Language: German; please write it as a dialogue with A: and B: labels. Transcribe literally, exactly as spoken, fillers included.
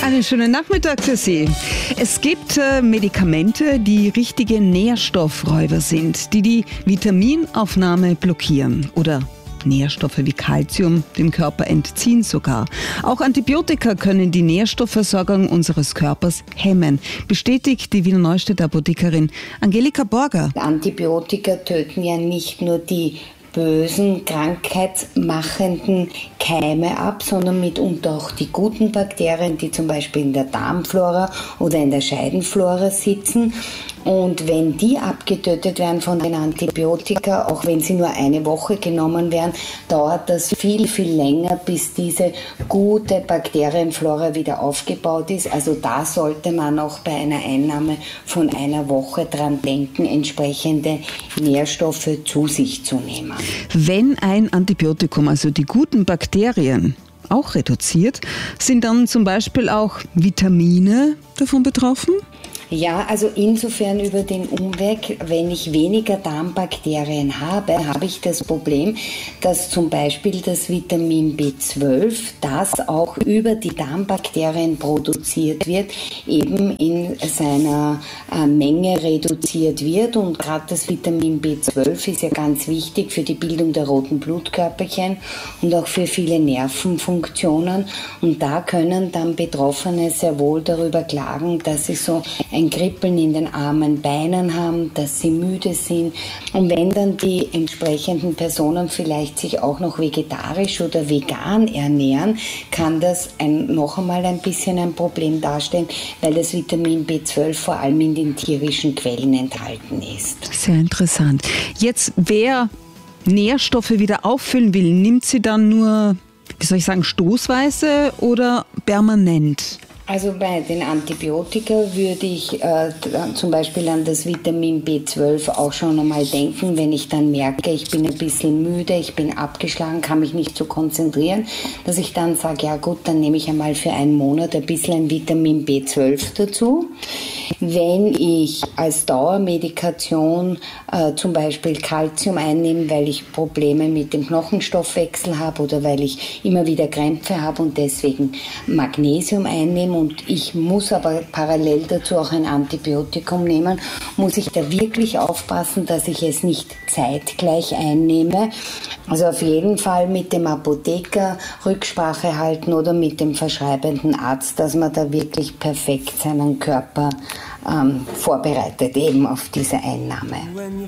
A: Einen schönen Nachmittag für Sie. Es gibt äh, Medikamente, die richtige Nährstoffräuber sind, die die Vitaminaufnahme blockieren oder Nährstoffe wie Calcium dem Körper entziehen sogar. Auch Antibiotika können die Nährstoffversorgung unseres Körpers hemmen, bestätigt die Wiener Neustädter Apothekerin Angelika Borger.
B: Antibiotika töten ja nicht nur die bösen, krankheitsmachenden Keime ab, sondern mitunter auch die guten Bakterien, die zum Beispiel in der Darmflora oder in der Scheidenflora sitzen. Und wenn die abgetötet werden von den Antibiotika, auch wenn sie nur eine Woche genommen werden, dauert das viel, viel länger, bis diese gute Bakterienflora wieder aufgebaut ist. Also da sollte man auch bei einer Einnahme von einer Woche dran denken, entsprechende Nährstoffe zu sich zu nehmen.
A: Wenn ein Antibiotikum, also die guten Bakterien, auch reduziert, sind dann zum Beispiel auch Vitamine davon betroffen?
B: Ja, also insofern über den Umweg, wenn ich weniger Darmbakterien habe, habe ich das Problem, dass zum Beispiel das Vitamin B zwölf, das auch über die Darmbakterien produziert wird, eben in seiner äh, Menge reduziert wird. Und gerade das Vitamin B zwölf ist ja ganz wichtig für die Bildung der roten Blutkörperchen und auch für viele Nervenfunktionen. Und da können dann Betroffene sehr wohl darüber klagen, dass sie so ein Kribbeln in den armen Beinen haben, dass sie müde sind. Und wenn dann die entsprechenden Personen vielleicht sich auch noch vegetarisch oder vegan ernähren, kann das ein, noch einmal ein bisschen ein Problem darstellen, weil das Vitamin B zwölf vor allem in den tierischen Quellen enthalten ist.
A: Sehr interessant. Jetzt, wer Nährstoffe wieder auffüllen will, nimmt sie dann nur, wie soll ich sagen, stoßweise oder permanent?
B: Also bei den Antibiotika würde ich äh, zum Beispiel an das Vitamin B zwölf auch schon einmal denken, wenn ich dann merke, ich bin ein bisschen müde, ich bin abgeschlagen, kann mich nicht so konzentrieren, dass ich dann sage, ja gut, dann nehme ich einmal für einen Monat ein bisschen Vitamin B zwölf dazu. Wenn ich als Dauermedikation äh, zum Beispiel Calcium einnehme, weil ich Probleme mit dem Knochenstoffwechsel habe oder weil ich immer wieder Krämpfe habe und deswegen Magnesium einnehme, und ich muss aber parallel dazu auch ein Antibiotikum nehmen, muss ich da wirklich aufpassen, dass ich es nicht zeitgleich einnehme. Also auf jeden Fall mit dem Apotheker Rücksprache halten oder mit dem verschreibenden Arzt, dass man da wirklich perfekt seinen Körper ähm, vorbereitet, eben auf diese Einnahme.